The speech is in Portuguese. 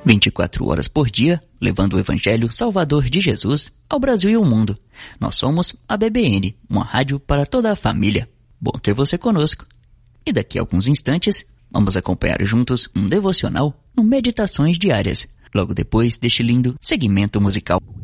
24 horas por dia, levando o Evangelho Salvador de Jesus ao Brasil e ao mundo. Nós somos a BBN, uma rádio para toda a família. Bom ter você conosco. E daqui a alguns instantes, vamos acompanhar juntos um devocional no Meditações Diárias, logo depois deste lindo segmento musical.